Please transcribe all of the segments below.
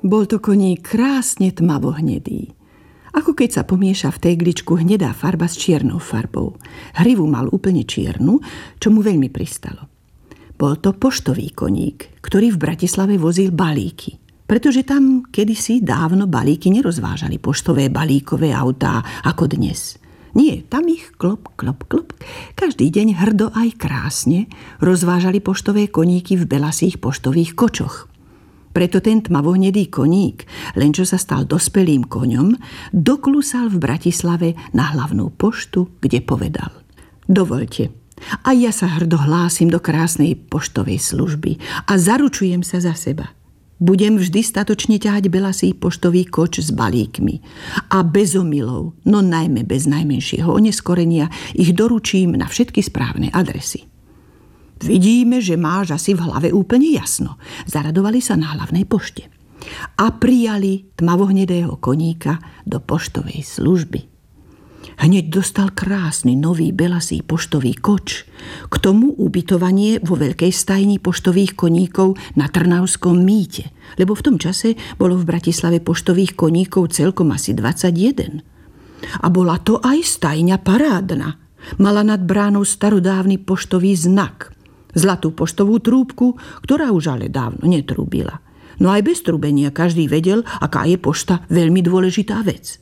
Bol to koník krásne tmavohnedý. Ako keď sa pomieša v tégličku hnedá farba s čiernou farbou. Hrivu mal úplne čiernu, čo mu veľmi pristalo. Bol to poštový koník, ktorý v Bratislave vozil balíky. Pretože tam kedysi dávno balíky nerozvážali poštové balíkové autá ako dnes. Nie, tam ich klop, klop, klop. Každý deň hrdo aj krásne rozvážali poštové koníky v belasých poštových kočoch. Preto ten tmavohnedý koník, len čo sa stal dospelým koňom, doklusal v Bratislave na hlavnú poštu, kde povedal: Dovoľte, a ja sa hrdo hlásim do krásnej poštovej služby a zaručujem sa za seba. Budem vždy statočne ťahať belasý poštový koč s balíkmi a bez omylov, no najmä bez najmenšieho oneskorenia, ich doručím na všetky správne adresy. Vidíme, že máš asi v hlave úplne jasno. Zaradovali sa na hlavnej pošte a prijali tmavohnedého koníka do poštovej služby. Hneď dostal krásny nový belasý poštový koč, k tomu ubytovanie vo veľkej stajni poštových koníkov na Trnavskom mýte, lebo v tom čase bolo v Bratislave poštových koníkov celkom asi 21. A bola to aj stajňa parádna. Mala nad bránou starodávny poštový znak, zlatú poštovú trúbku, ktorá už ale dávno netrúbila. No aj bez trúbenia každý vedel, aká je pošta veľmi dôležitá vec.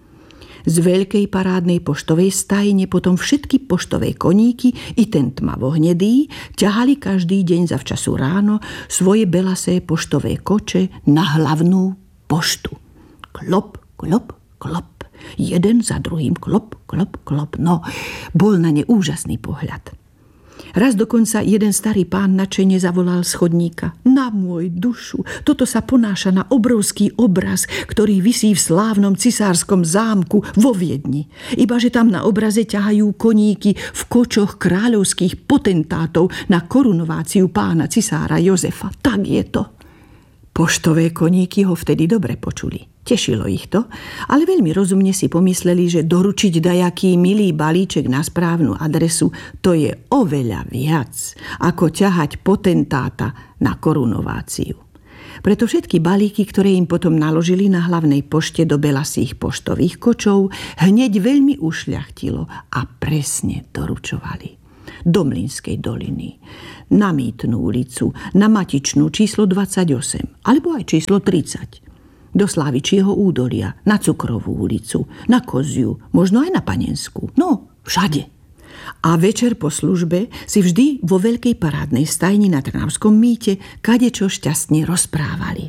Z veľkej parádnej poštovej stajne potom všetky poštové koníky i ten tmavohnedý ťahali každý deň zavčasu ráno svoje belasé poštové koče na hlavnú poštu. Klop, klop, klop. Jeden za druhým klop, klop, klop. No, bol na ne úžasný pohľad. Raz dokonca jeden starý pán nadšene zavolal z chodníka: Na môj dušu, toto sa ponáša na obrovský obraz, ktorý visí v slávnom cisárskom zámku vo Viedni. Ibaže tam na obraze ťahajú koníky v kočoch kráľovských potentátov na korunováciu pána cisára Jozefa. Tak je to. Poštové koníky ho vtedy dobre počuli. Tešilo ich to, ale veľmi rozumne si pomysleli, že doručiť dajaký milý balíček na správnu adresu, to je oveľa viac, ako ťahať potentáta na korunováciu. Preto všetky balíky, ktoré im potom naložili na hlavnej pošte do belasých poštových kočov, hneď veľmi ušľachtilo a presne doručovali. Do Mlynskej doliny, na Mýtnu ulicu, na Matičnú číslo 28, alebo aj číslo 30, do Slavičieho údolia, na Cukrovú ulicu, na Koziu, možno aj na Panenskú, no všade. A večer po službe si vždy vo veľkej parádnej stajni na Trnavskom mýte kadečo šťastne rozprávali.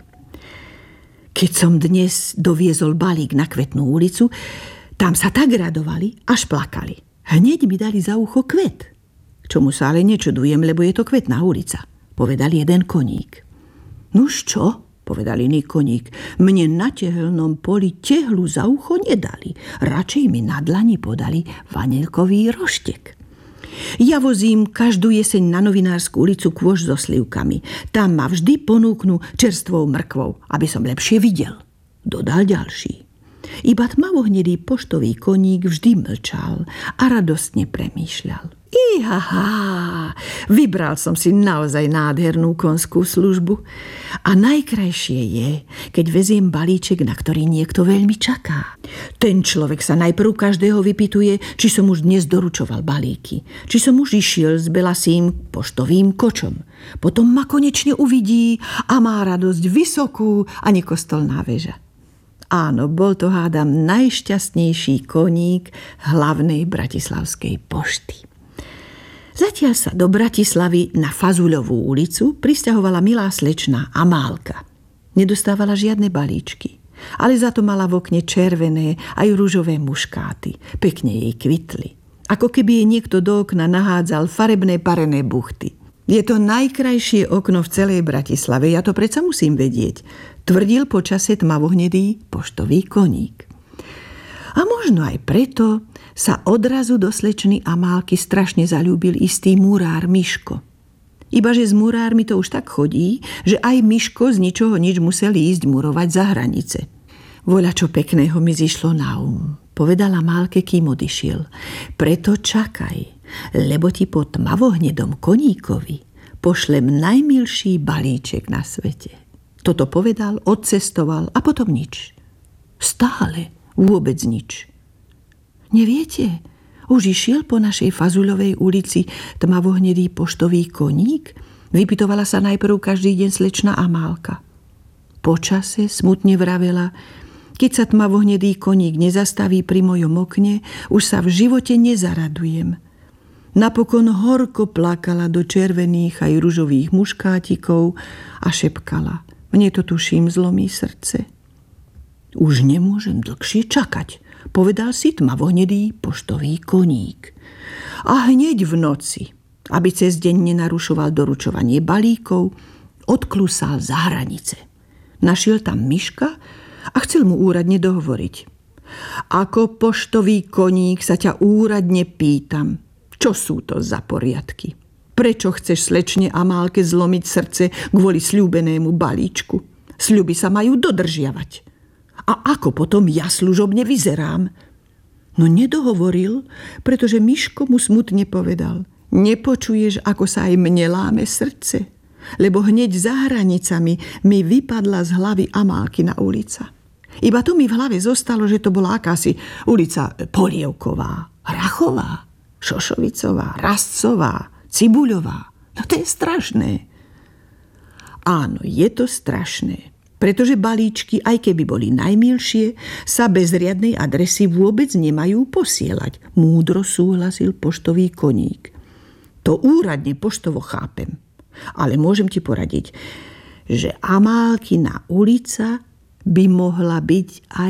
Keď som dnes doviezol balík na Kvetnú ulicu, tam sa tak radovali, až plakali. Hneď mi dali za ucho kvet. Čomu sa ale nečudujem, lebo je to Kvetná ulica, povedal jeden koník. Nuž čo, povedal iný koník, mne na tehelnom poli tehlu za ucho nedali, radšej mi na dlani podali vanilkový roštek. Ja vozím každú jeseň na Novinársku ulicu kôš so slivkami. Tam ma vždy ponúknú čerstvou mrkvou, aby som lepšie videl, dodal ďalší. Iba tmavohnedý poštový koník vždy mlčal a radostne premýšľal. Ihaha, vybral som si naozaj nádhernú konskú službu. A najkrajšie je, keď veziem balíček, na ktorý niekto veľmi čaká. Ten človek sa najprv každého vypytuje, či som už dnes doručoval balíky, či som už išiel s belasým poštovým kočom. Potom ma konečne uvidí a má radosť vysokú ani kostolná väža. Áno, bol to, hádam, najšťastnejší koník hlavnej bratislavskej pošty. Zatiaľ sa do Bratislavy na Fazuľovú ulicu prisťahovala milá slečna Amálka. Nedostávala žiadne balíčky, ale za to mala v okne červené aj ružové muškáty. Pekne jej kvitli. Ako keby jej niekto do okna nahádzal farebné parené buchty. Je to najkrajšie okno v celej Bratislave, ja to predsa musím vedieť, tvrdil počase tmavohnedý poštový koník. A možno aj preto sa odrazu do slečny Amálky strašne zaľúbil istý murár Miško. Ibaže s murármi to už tak chodí, že aj Miško z ničoho nič musel ísť murovať za hranice. Voľačo pekného mi zišlo na povedala Amálke, kým odišiel. Preto čakaj, lebo ti po tmavohnedom koníkovi pošlem najmilší balíček na svete. Toto povedal, odcestoval a potom nič. Stále vôbec nič. Neviete, už išiel po našej Fazuľovej ulici tmavohnedý poštový koník? Vypytovala sa najprv každý deň slečna Amálka. Po čase smutne vravela: keď sa tmavohnedý koník nezastaví pri mojom okne, už sa v živote nezaradujem. Napokon horko plakala do červených aj ružových muškátikov a šepkala: mne to tuším zlomí srdce. Už nemôžem dlhšie čakať, povedal si tmavohnedý poštový koník. A hneď v noci, aby cez deň nenarušoval doručovanie balíkov, odklusal za hranice. Našiel tam Miška a chcel mu úradne dohovoriť: ako poštový koník sa ťa úradne pýtam, čo sú to za poriadky? Prečo chceš slečne Amálke zlomiť srdce kvôli sľúbenému balíčku? Sľuby sa majú dodržiavať. A ako potom ja služobne vyzerám? No nedohovoril, pretože Miško mu smutne povedal: nepočuješ, ako sa aj mne láme srdce? Lebo hneď za hranicami mi vypadla z hlavy Amálkina ulica. Iba to mi v hlave zostalo, že to bola akási ulica Polievková, Rachová, Šošovicová, Rastcová, Cibuľová. No to je strašné. Áno, je to strašné. Pretože balíčky, aj keby boli najmilšie, sa bez riadnej adresy vôbec nemajú posielať. Múdro súhlasil poštový koník. To úradne poštovo chápem. Ale môžem ti poradiť, že Amálkina ulica by mohla byť aj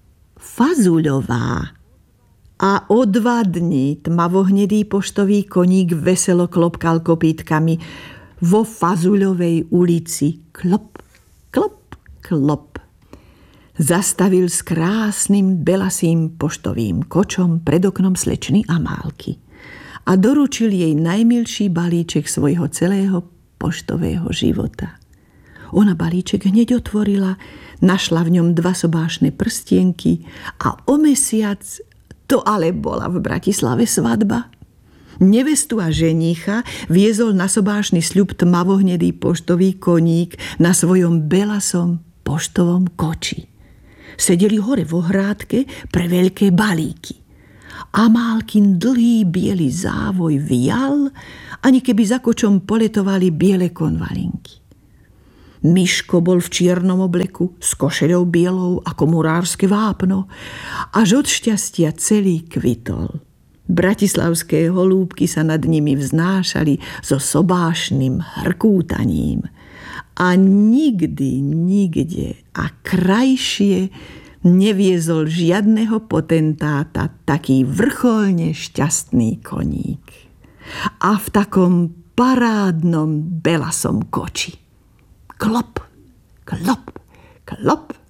Fazuľová. A o 2 dni tmavohnedý poštový koník veselo klopkal kopýtkami vo Fazuľovej ulici. Klop, klop, klop. Zastavil s krásnym belasým poštovým kočom pred oknom slečny Amálky a doručil jej najmilší balíček svojho celého poštového života. Ona balíček hneď otvorila, našla v ňom 2 sobášne prstienky a o mesiac to ale bola v Bratislave svadba. Nevestu a ženícha viezol na sobášny sľub tmavohnedý poštový koník na svojom belasom poštovom koči. Sedeli hore vo hrádke pre veľké balíky. Amálkin dlhý biely závoj vial, ani keby za kočom poletovali biele konvalinky. Miško bol v čiernom obleku s košeľou bielou ako murárske vápno, až od šťastia celý kvitol. Bratislavské holúbky sa nad nimi vznášali so sobášným hrkútaním. A nikdy, nikde a krajšie neviezol žiadneho potentáta taký vrcholne šťastný koník. A v takom parádnom belasom koči. Klop, klop, klop.